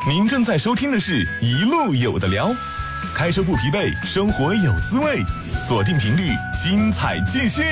您正在收听的是一路有的聊，开车不疲惫，生活有滋味，锁定频率，精彩继续。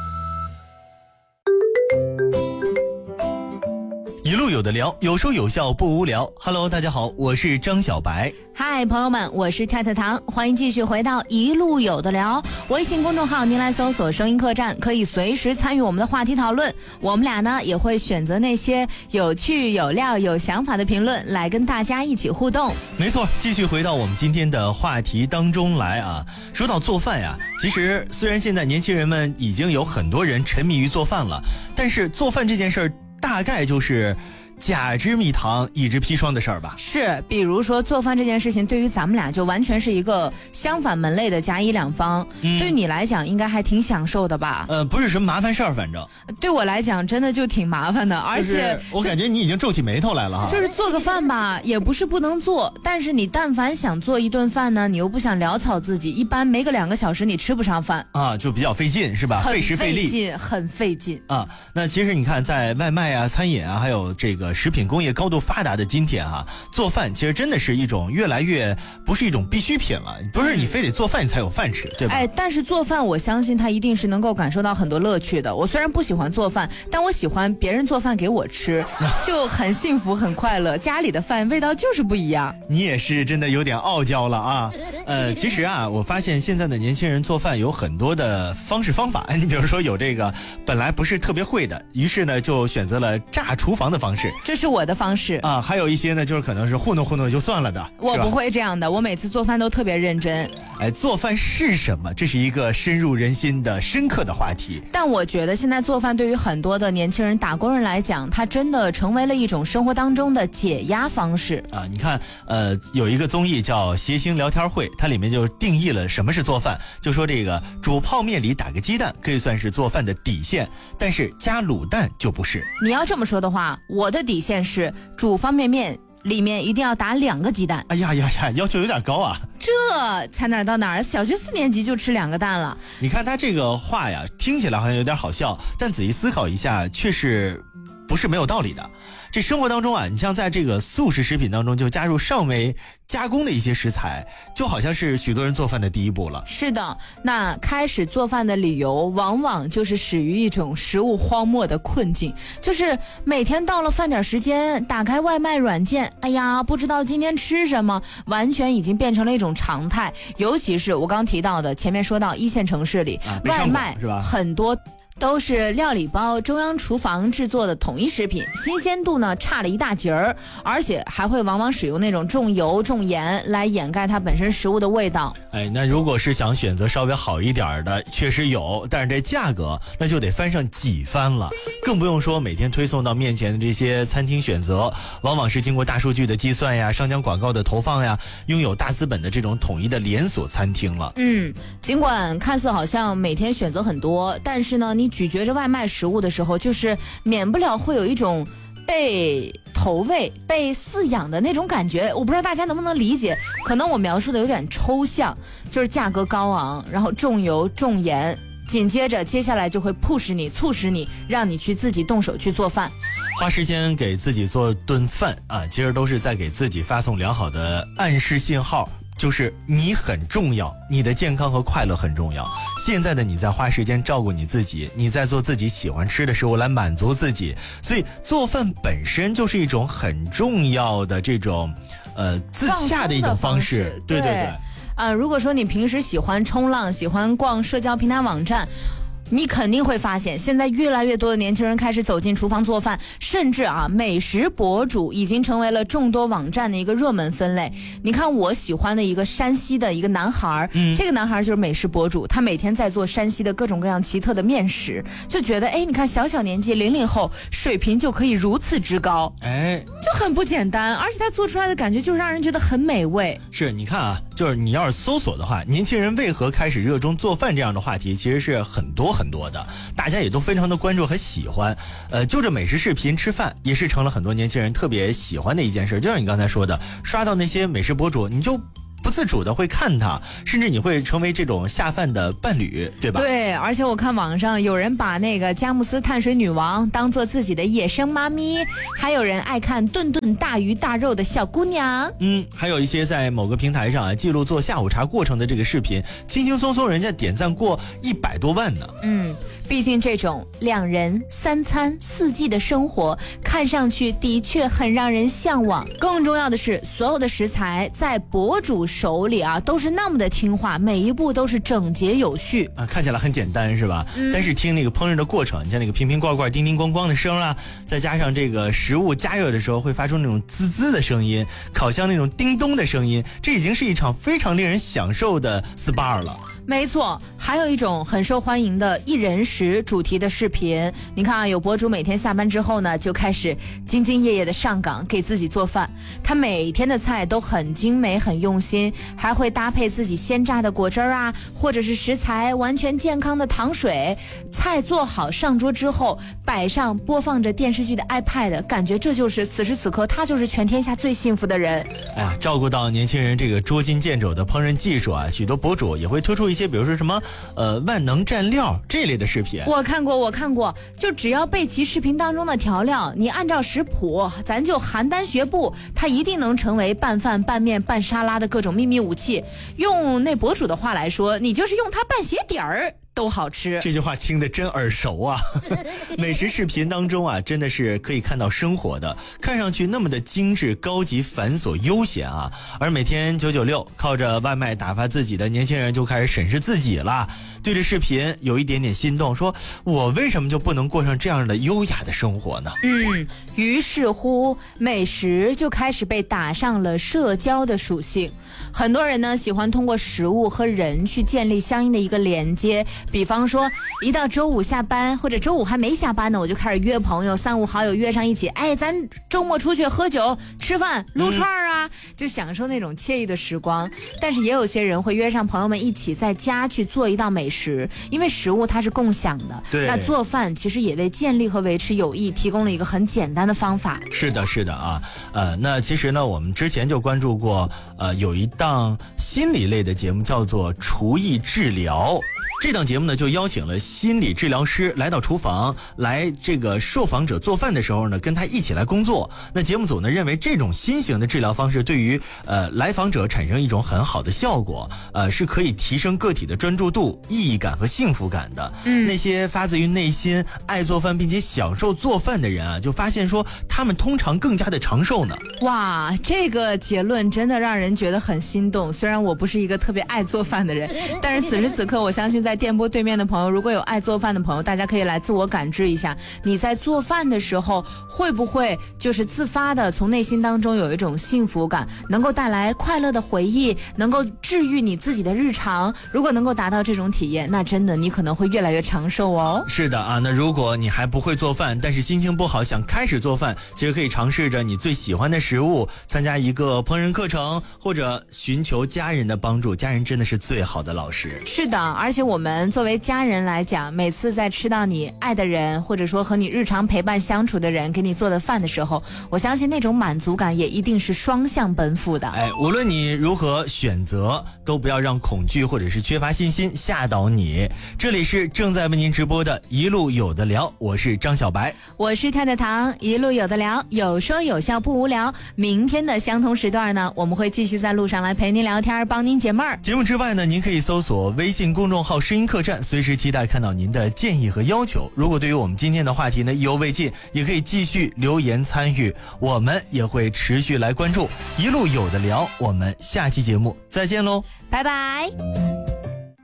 一路有的聊，有说有笑不无聊。Hello， 大家好，我是张小白。 嗨，朋友们，我是太太糖，欢迎继续回到一路有的聊。微信公众号您来搜索声音客栈，可以随时参与我们的话题讨论。我们俩呢也会选择那些有趣有料有想法的评论来跟大家一起互动。 没错，继续回到我们今天的话题当中来啊。说到做饭呀，其实虽然现在年轻人们已经有很多人沉迷于做饭了，但是做饭这件事儿大概就是甲之蜜糖，乙之砒霜的事儿吧。 是，比如说做饭这件事情对于咱们俩就完全是一个相反门类的甲乙两方。对于你来讲应该还挺享受的吧？ 不是什么麻烦事儿，反正对我来讲真的就挺麻烦的，而且我感觉你已经皱起眉头来了哈。 就是做个饭吧，也不是不能做，但是你但凡想做一顿饭呢，你又不想潦草自己，一般没个2个小时你吃不上饭啊，就比较费劲是吧？费时费力， 很费劲啊。那其实你看，在外卖啊、餐饮啊，还有这个食品工业高度发达的今天哈，做饭其实真的是一种越来越不是一种必需品了，不是你非得做饭你才有饭吃，对吧？ 但是做饭我相信他一定是能够感受到很多乐趣的。我虽然不喜欢做饭，但我喜欢别人做饭给我吃，就很幸福很快乐。家里的饭味道就是不一样。 你也是真的有点傲娇了啊。其实啊，我发现现在的年轻人做饭有很多的方式方法。你比如说有这个本来不是特别会的，于是呢就选择了炸厨房的方式， 这是我的方式啊。还有一些呢就是可能是糊弄糊弄就算了的。 我不会这样的，我每次做饭都特别认真。 做饭是什么？这是一个深入人心的深刻的话题。 但我觉得现在做饭对于很多的年轻人打工人来讲，它真的成为了一种生活当中的解压方式啊。你看有一个综艺叫谐星聊天会，它里面就定义了什么是做饭，就说这个煮泡面里打个鸡蛋可以算是做饭的底线，但是加卤蛋就不是。 你要这么说的话，我的底线是煮方便面里面一定要打2个鸡蛋。 哎呀，要求有点高啊。 这才哪儿到哪儿，小学4年级就吃2个蛋了。 你看他这个话呀，听起来好像有点好笑，但仔细思考一下却是不是没有道理的。这生活当中啊，你像在这个速食食品当中就加入尚未加工的一些食材，就好像是许多人做饭的第一步了。 是的，那开始做饭的理由往往就是始于一种食物荒漠的困境，就是每天到了饭点时间，打开外卖软件，哎呀，不知道今天吃什么，完全已经变成了一种常态。尤其是我刚提到的，前面说到1线城市里，外卖是吧？ 很多都是料理包中央厨房制作的统一食品，新鲜度呢差了一大截儿，而且还会往往使用那种重油重盐来掩盖它本身食物的味道。 那如果是想选择稍微好一点的，确实有，但是这价格那就得翻上几番了，更不用说每天推送到面前的这些餐厅选择，往往是经过大数据的计算呀，商家广告的投放呀，拥有大资本的这种统一的连锁餐厅了。 尽管看似好像每天选择很多，但是呢，你咀嚼着外卖食物的时候，就是免不了会有一种被投喂、被饲养的那种感觉。我不知道大家能不能理解，可能我描述的有点抽象，就是价格高昂，然后重油重盐，紧接下来就会促使你让你去自己动手去做饭， 花时间给自己做顿饭啊，其实都是在给自己发送良好的暗示信号，就是你很重要，你的健康和快乐很重要。现在的你在花时间照顾你自己，你在做自己喜欢吃的食物来满足自己，所以做饭本身就是一种很重要的这种自洽的一种方式。对。 如果说你平时喜欢冲浪，喜欢逛社交平台网站，你肯定会发现现在越来越多的年轻人开始走进厨房做饭，甚至美食博主已经成为了众多网站的一个热门分类。你看我喜欢的一个山西的一个男孩，这个男孩就是美食博主，他每天在做山西的各种各样奇特的面食，就觉得你看小年纪00后水平就可以如此之高，就很不简单，而且他做出来的感觉就是让人觉得很美味。 是，你看啊，就是你要是搜索的话，年轻人为何开始热衷做饭这样的话题，其实是很多的，大家也都非常的关注和喜欢。就这美食视频吃饭也是成了很多年轻人特别喜欢的一件事。就像你刚才说的，刷到那些美食博主，你就不自主的会看它，甚至你会成为这种下饭的伴侣，对吧？ 对，而且我看网上有人把那个佳木斯碳水女王当做自己的野生妈咪，还有人爱看顿顿大鱼大肉的小姑娘。 还有一些在某个平台上记录做下午茶过程的这个视频，轻轻松松人家点赞过100多万呢。 毕竟这种2人3餐4季的生活看上去的确很让人向往。更重要的是，所有的食材在博主手里都是那么的听话，每一步都是整洁有序看起来很简单是吧？但是听那个烹饪的过程，你像那个瓶瓶罐罐叮叮咣咣的声再加上这个食物加热的时候会发出那种滋滋的声音，烤箱那种叮咚的声音，这已经是一场非常令人享受的 SPA 了。 没错，还有一种很受欢迎的一人食主题的视频，你看有博主每天下班之后呢，就开始兢兢业业的上岗给自己做饭，他每天的菜都很精美很用心，还会搭配自己鲜榨的果汁或者是食材完全健康的糖水，菜做好上桌之后摆上播放着电视剧的 iPad， 感觉这就是此时此刻他就是全天下最幸福的人。 照顾到年轻人这个捉襟见肘的烹饪技术许多博主也会推出一些比如说什么万能蘸料这类的视频。 我看过，就只要备齐视频当中的调料，你按照食谱，咱就邯郸学步，它一定能成为拌饭拌面拌沙拉的各种秘密武器。用那博主的话来说，你就是用它拌鞋底儿都好吃。 这句话听得真耳熟啊。美食视频当中真的是可以看到生活的，看上去那么的精致高级繁琐悠闲而每天996靠着外卖打发自己的年轻人就开始审视自己了，对着视频有一点点心动，说我为什么就不能过上这样的优雅的生活呢？ 于是乎美食就开始被打上了社交的属性。很多人呢喜欢通过食物和人去建立相应的一个连接，比方说一到周五下班或者周五还没下班呢，我就开始约朋友，3、5好友约上一起，咱周末出去喝酒吃饭撸串就享受那种惬意的时光。但是也有些人会约上朋友们一起在家去做一道美食，因为食物它是共享的。 对， 那做饭其实也为建立和维持友谊提供了一个很简单的方法。 是的那其实呢我们之前就关注过有一档心理类的节目叫做厨艺治疗，这档节目呢就邀请了心理治疗师来到厨房，来这个受访者做饭的时候呢跟他一起来工作。那节目组呢认为这种新型的治疗方式对于来访者产生一种很好的效果，是可以提升个体的专注度、意义感和幸福感的。那些发自于内心爱做饭并且享受做饭的人就发现说他们通常更加的长寿呢。 哇，这个结论真的让人觉得很心动。虽然我不是一个特别爱做饭的人，但是此时此刻我相信在电波对面的朋友，如果有爱做饭的朋友，大家可以来自我感知一下，你在做饭的时候会不会就是自发的从内心当中有一种幸福感，能够带来快乐的回忆，能够治愈你自己的日常。如果能够达到这种体验，那真的你可能会越来越长寿哦。 是的那如果你还不会做饭，但是心情不好想开始做饭，其实可以尝试着你最喜欢的食物，参加一个烹饪课程，或者寻求家人的帮助，家人真的是最好的老师。 是的，而且我们作为家人来讲，每次在吃到你爱的人，或者说和你日常陪伴相处的人给你做的饭的时候，我相信那种满足感也一定是双向奔赴的。 无论你如何选择，都不要让恐惧或者是缺乏信心吓倒你。这里是正在为您直播的一路有的聊，我是张小白， 我是跳跳糖，一路有的聊，有说有笑不无聊。明天的相同时段呢，我们会继续在路上来陪您聊天，帮您解闷儿。 节目之外呢，您可以搜索微信公众号声音客栈，随时期待看到您的建议和要求。如果对于我们今天的话题呢意犹未尽，也可以继续留言参与，我们也会持续来关注。一路有的聊，我们下期节目再见喽， 拜拜。